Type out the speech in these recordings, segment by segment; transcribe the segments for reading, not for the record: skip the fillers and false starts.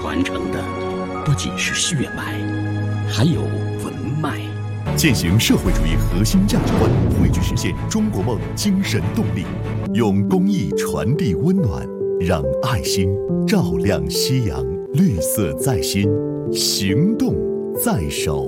传承的不仅是血脉，还有文脉。 践行社会主义核心价值观，汇聚实现中国梦精神动力，用公益传递温暖，让爱心照亮夕阳。绿色在心，行动在手。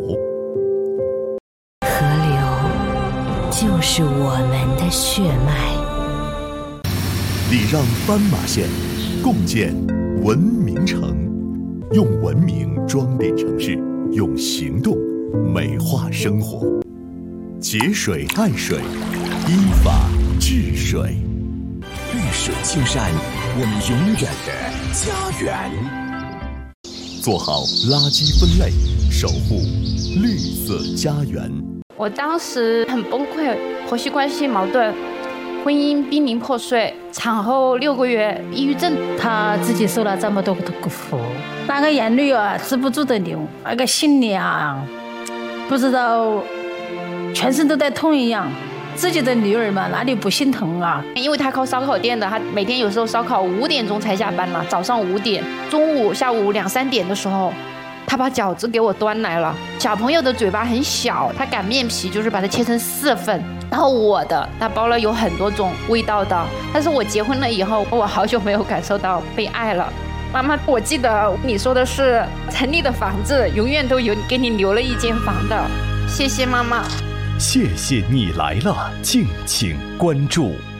河流就是我们的血脉， 礼让斑马线，共建文明城。用文明装点城市，用行动美化生活。节水爱水，依法治水。 绿水青山，我们永远的家园。 做好垃圾分类，守护绿色家园。 我当时很崩溃，婆媳关系矛盾，婚姻濒临破碎，产后6个月，抑郁症。 他自己受了这么多的苦，那个眼泪啊止不住的流，那个心里啊不知道全身都在痛一样。自己的女儿嘛，哪里不心疼啊？ 因为他靠烧烤店的，他每天有时候烧烤5点钟才下班嘛，早上5点，中午、下午2、3点的时候，他把饺子给我端来了。小朋友的嘴巴很小，他擀面皮就是把它切成4份，然后我的他包了有很多种味道的。但是我结婚了以后，我好久没有感受到被爱了。妈妈，我记得你说的是城里的房子永远都有给你留了一间房的，谢谢妈妈。 谢谢你来了，敬请关注。